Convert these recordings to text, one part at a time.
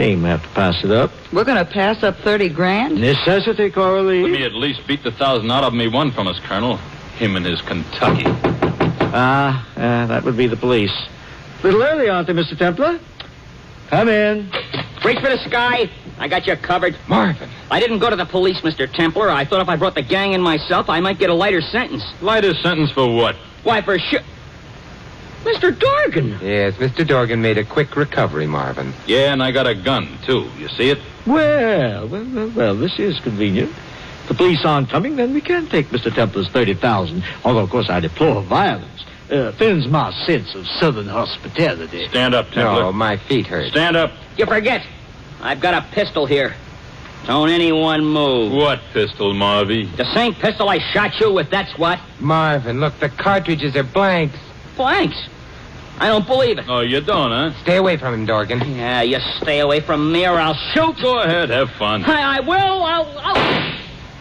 Shame we have to pass it up. We're going to pass up 30 grand? Necessity, Coralie. Let me at least beat the 1,000 out of him he won from us, Colonel. Him and his Kentucky. That would be the police. A little early, aren't they, Mr. Templar? Come in. Reach for the sky. I got you covered. Marvin. I didn't go to the police, Mr. Templar. I thought if I brought the gang in myself, I might get a lighter sentence. Lighter sentence for what? Why, for sure... Mr. Dorgan. Yes, Mr. Dorgan made a quick recovery, Marvin. Yeah, and I got a gun, too. You see it? Well, this is convenient. If the police aren't coming, then we can take Mr. Templar's 30,000. Although, of course, I deplore violence. Offends my sense of Southern hospitality. Stand up, Templar. No, my feet hurt. Stand up. You forget. I've got a pistol here. Don't anyone move. What pistol, Marvy? The same pistol I shot you with, that's what. Marvin, look, the cartridges are blanks. Blanks. I don't believe it. Oh, you don't, huh? Stay away from him, Dorgan. Yeah, you stay away from me or I'll shoot. Go ahead, have fun. I will. I'll...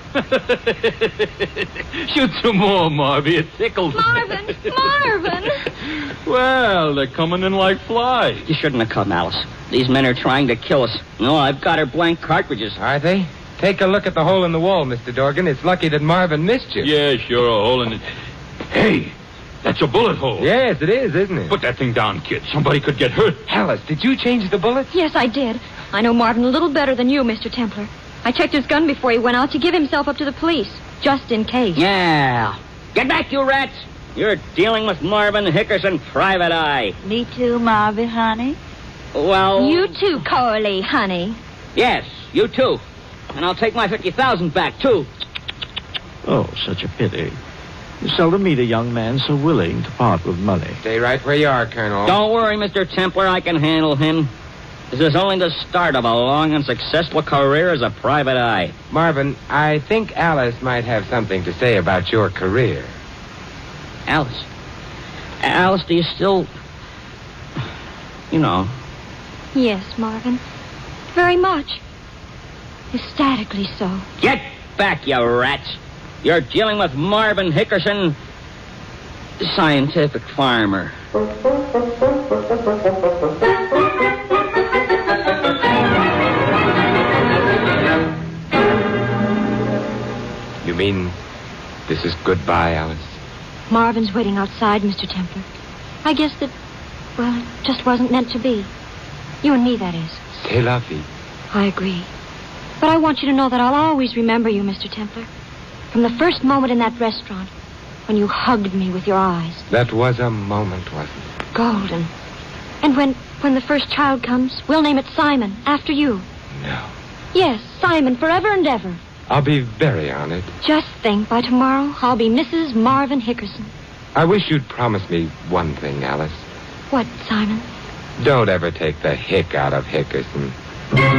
Shoot some more, Marvy. It tickles me. Marvin! Well, they're coming in like flies. You shouldn't have come, Alice. These men are trying to kill us. No, I've got her blank cartridges. Are they? Take a look at the hole in the wall, Mr. Dorgan. It's lucky that Marvin missed you. Yeah, sure, a hole in it. Hey, that's a bullet hole. Yes, it is, isn't it? Put that thing down, kid. Somebody could get hurt. Alice, did you change the bullets? Yes, I did. I know Marvin a little better than you, Mr. Templar. I checked his gun before he went out to give himself up to the police, just in case. Yeah. Get back, you rats. You're dealing with Marvin Hickerson, Private Eye. Me too, Marvin, honey. Well... You too, Coralie, honey. Yes, you too. And I'll take my 50,000 back, too. Oh, such a pity. You seldom meet a young man so willing to part with money. Stay right where you are, Colonel. Don't worry, Mr. Templar. I can handle him. This is only the start of a long and successful career as a private eye. Marvin, I think Alice might have something to say about your career. Alice? Alice, do you still... You know... Yes, Marvin. Very much. Ecstatically so. Get back, you rats. You're dealing with Marvin Hickerson, scientific farmer. You mean this is goodbye, Alice? Marvin's waiting outside, Mr. Templar. I guess that, well, it just wasn't meant to be. You and me, that is. C'est la vie. I agree. But I want you to know that I'll always remember you, Mr. Templar. From the first moment in that restaurant, when you hugged me with your eyes. That was a moment, wasn't it? Golden. And when the first child comes, we'll name it Simon, after you. No. Yes, Simon, forever and ever. I'll be very honored. Just think, by tomorrow, I'll be Mrs. Marvin Hickerson. I wish you'd promise me one thing, Alice. What, Simon? Don't ever take the hick out of Hickerson.